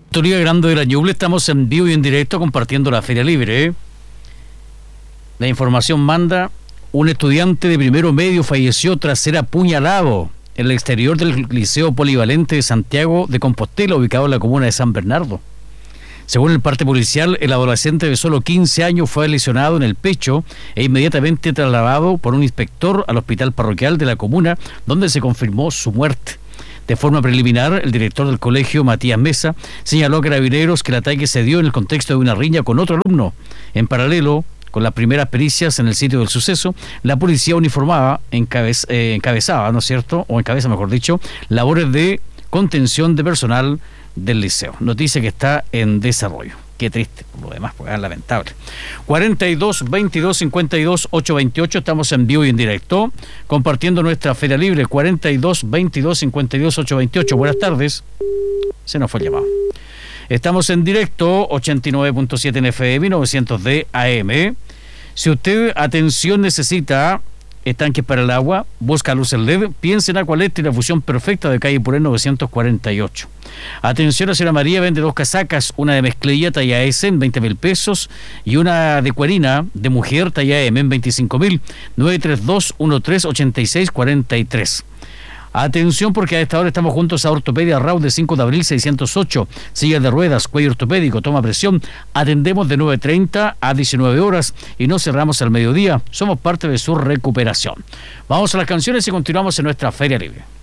Autoridad Grande de la Ñuble, estamos en vivo y en directo compartiendo la Feria Libre. La información manda: un estudiante de primero medio falleció tras ser apuñalado en el exterior del Liceo Polivalente de Santiago de Compostela, ubicado en la comuna de San Bernardo. Según el parte policial, el adolescente de solo 15 años fue lesionado en el pecho e inmediatamente trasladado por un inspector al hospital parroquial de la comuna, donde se confirmó su muerte. De forma preliminar, el director del colegio, Matías Mesa, señaló a Carabineros que el ataque se dio en el contexto de una riña con otro alumno. En paralelo con las primeras pericias en el sitio del suceso, la policía uniformada encabezaba, ¿no es cierto?, o encabeza, mejor dicho, labores de contención de personal del liceo. Noticia que está en desarrollo. Qué triste, por lo demás, porque es lamentable. 42 22 52 828, estamos en vivo y en directo, compartiendo nuestra Feria Libre. 42 22 52 828. Buenas tardes. Se nos fue el llamado. Estamos en directo, 89.7 en FM, 900 de AM. Si usted, atención, necesita estanques para el agua, busca luces LED, piensa en Aqualet y la fusión perfecta de calle Purén 948. Atención, la señora María vende 2 casacas, una de mezclilla talla S en 20.000 pesos y una de cuerina de mujer talla M en 25.000. 932-1386-43. Atención, porque a esta hora estamos juntos a Ortopedia Raúl de 5 de abril 608, sillas de ruedas, cuello ortopédico, toma presión. Atendemos de 9:30 a 19 horas y no cerramos al mediodía. Somos parte de su recuperación. Vamos a las canciones y continuamos en nuestra Feria Libre.